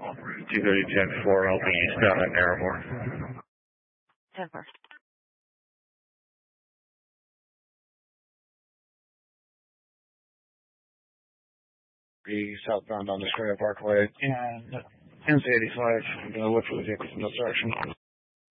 230-10-4, helping eastbound at Narramore. 10-4. Be southbound on the Australia Parkway and NC 85. I'm going to look for the vehicle from this direction.